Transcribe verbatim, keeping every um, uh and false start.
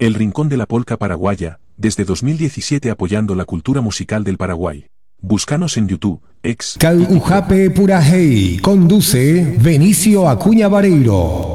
El Rincón de la Polca Paraguaya, desde dos mil diecisiete apoyando la cultura musical del Paraguay. Búscanos en YouTube, ex... Calhujape Purajey, conduce Benicio Acuña Vareiro.